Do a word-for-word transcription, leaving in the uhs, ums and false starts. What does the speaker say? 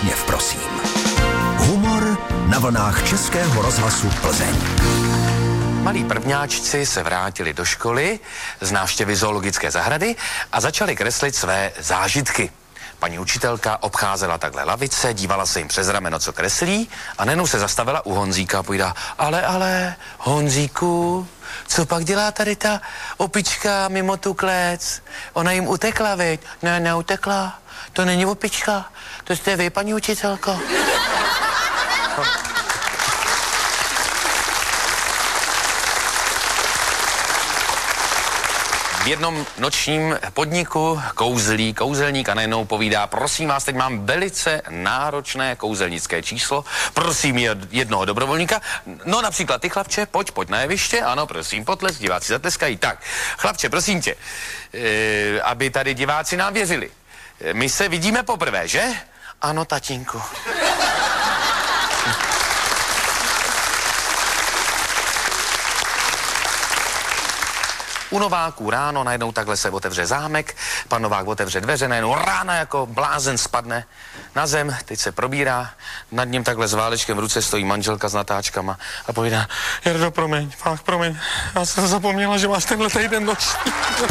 úsměv, prosím. Humor na vlnách Českého rozhlasu Plzeň. Malí prvňáčci se vrátili do školy z návštěvy zoologické zahrady a začali kreslit své zážitky. Paní učitelka obcházela takhle lavice, dívala se jim přes rameno, co kreslí, a najednou se zastavila u Honzíka a povídá: ale, ale, Honzíku, co pak dělá tady ta opička mimo tu klec? Ona jim utekla, veď? Ne, neutekla. To není opička. To jste vy, paní učitelko. V jednom nočním podniku kouzlí kouzelník a najednou povídá: prosím vás, teď mám velice náročné kouzelnické číslo, prosím jednoho dobrovolníka, no například ty, chlapče, pojď, pojď na jeviště, ano, prosím, potlesk, diváci zatleskají. Tak, chlapče, prosím tě, e, aby tady diváci nám věřili. My se vidíme poprvé, že? Ano, tatínku. U Nováků ráno najednou takhle se otevře zámek, pan Novák otevře dveře, najednou rána jako blázen spadne na zem, teď se probírá, nad ním takhle s válečkem v ruce stojí manželka s natáčkama a povídá: Jardo, promiň, fakt promiň, já jsem zapomněla, že máš tenhle týden noční.